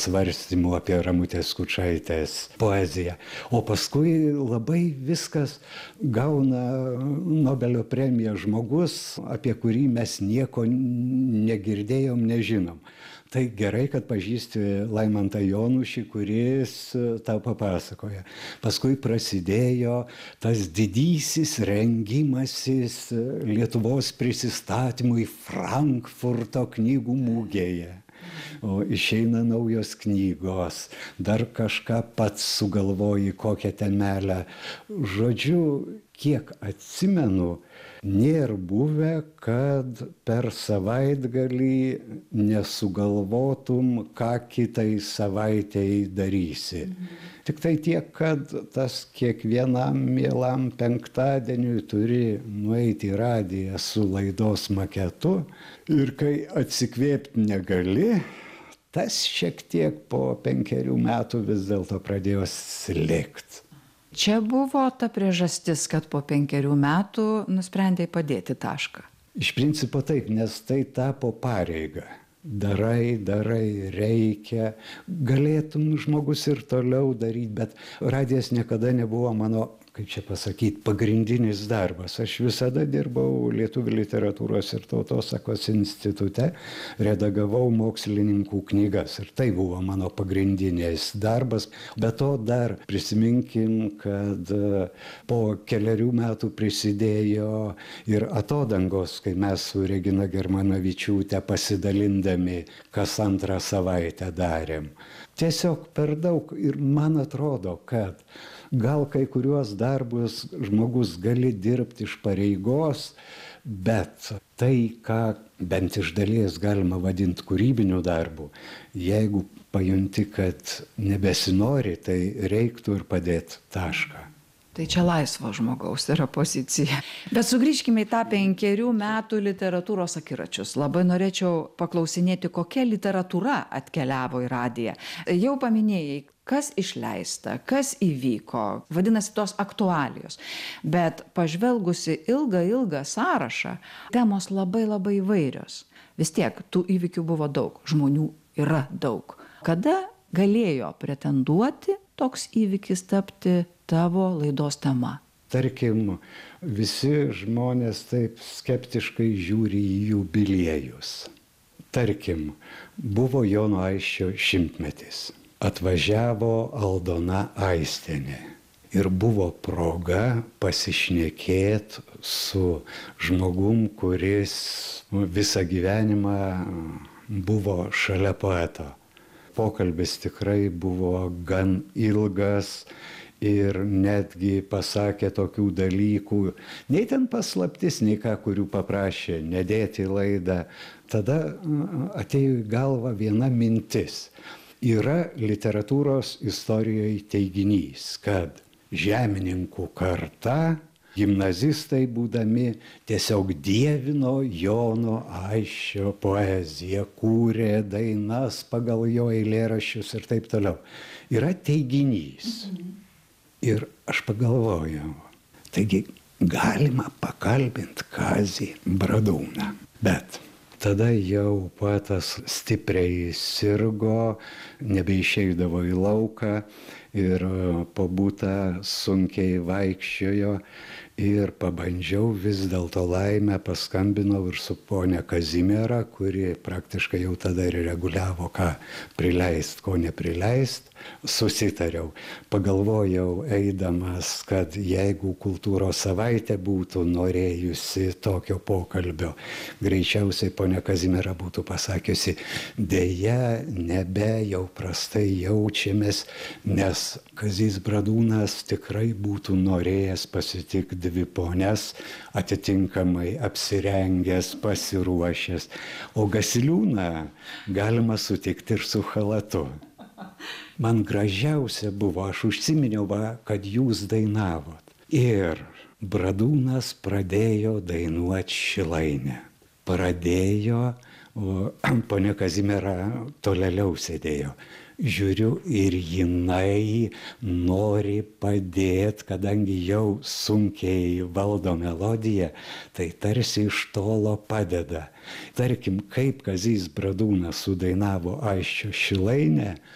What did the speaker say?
pasvarstymų apie Ramutės Skučaitės poeziją. O paskui labai viskas gauna Nobelio premiją žmogus, apie kurį mes nieko negirdėjom, nežinom. Tai gerai, kad pažįsti Laimantą Jonušį, kuris tau papasakoja. Paskui prasidėjo tas didysis rengimasis Lietuvos prisistatymui Frankfurto knygų mugėje. O išeina naujos knygos, dar kažką pats sugalvoji, kokią temelę. Žodžiu, kiek atsimenu, nėra buvę, kad per savaitgalį nesugalvotum, ką kitai savaitei darysi. Tik tai tiek, kad tas kiekvienam mielam penktadieniui turi nueiti į radiją su laidos maketu ir kai atsikvėpti negali, tas šiek tiek po 5 metų vis dėlto pradėjo slikti. Čia buvo ta priežastis, kad po 5 metų nusprendėjai padėti tašką. Iš principo taip, nes tai tapo pareiga. Darai, reikia. Galėtum žmogus ir toliau daryti, bet radijas niekada nebuvo mano, kaip čia pasakyti, pagrindinis darbas. Aš visada dirbau Lietuvių literatūros ir tautosakos institute, redagavau mokslininkų knygas ir tai buvo mano pagrindinis darbas. Be to dar prisiminkim, kad po 4 metų prisidėjo ir atodangos, kai mes su Regina Germanavičiūte pasidalindami kas 2 savaitę darėm. Tiesiog per daug ir man atrodo, kad gal kai kuriuos darbus žmogus gali dirbti iš pareigos, bet tai, ką bent iš dalies galima vadinti kūrybiniu darbu, jeigu pajunti, kad nebesinori, tai reiktų ir padėti tašką. Tai čia laisvo žmogaus yra pozicija. Bet sugrįžkime į tą 5 metų literatūros akiračius. Labai norėčiau paklausinėti, kokia literatūra atkeliavo į radiją. Jau paminėjai, kas išleista, kas įvyko, vadinasi tos aktualijos. Bet pažvelgusi ilgą sąrašą, temos labai įvairios. Vis tiek tų įvykių buvo daug, žmonių yra daug. Kada galėjo pretenduoti toks įvykis tapti tavo laidos tema? Tarkim, visi žmonės taip skeptiškai žiūri į jubiliejus. Tarkim, buvo Jono Aisčio 100-metis. Atvažiavo Aldona Aistienė ir buvo proga pasišnekėti su žmogum, kuris visą gyvenimą buvo šalia poeto. Pokalbis tikrai buvo gan ilgas ir netgi pasakė tokių dalykų, nei ten paslaptis, nei ką, kurių paprašė nedėti į laidą. Tada atėjo į galvą viena mintis. Yra literatūros istorijoje teiginys, kad žemininkų karta, gimnazistai būdami, tiesiog dievino Jono Aisčio poeziją, kūrė dainas pagal jo eilėraščius ir taip toliau. Yra teiginys. Ir aš pagalvojau, taigi galima pakalbinti Kazį Bradūną. Bet tada jau poetas stipriai sirgo, nebeišeidavo į lauką ir po butą sunkiai vaikščiojo ir pabandžiau vis dėlto laimę, paskambinau ir su ponia Kazimiera, kuri praktiškai jau tada ir reguliavo, ką prileist, ko neprileist. Susitariau, pagalvojau eidamas, kad jeigu kultūros savaitė būtų norėjusi tokio pokalbio, greičiausiai ponia Kazimiera būtų pasakiusi, dėja, jau prastai jaučiamės, nes Kazys Bradūnas tikrai būtų norėjęs pasitikti 2 ponias, atitinkamai apsirengęs, pasiruošęs, o Gasiliūną galima sutikti ir su chalatu. Man gražiausia buvo, aš užsiminiau, kad jūs dainavot. Ir Bradūnas pradėjo dainuoti Šilainę. Pradėjo, o ponia Kazimiera tolėliau sėdėjo. Žiūriu ir jinai nori padėti, kadangi jau sunkiai valdo melodiją, tai tarsi iš tolo padeda. Tarkim, kaip Kazys Bradūnas sudainavo Aisčio Šilainę,